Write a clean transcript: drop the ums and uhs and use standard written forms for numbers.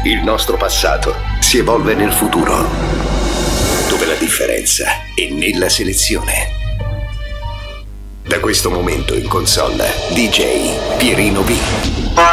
Il nostro passato si evolve nel futuro, dove la differenza è nella selezione. Da questo momento in console, DJ Pierino B.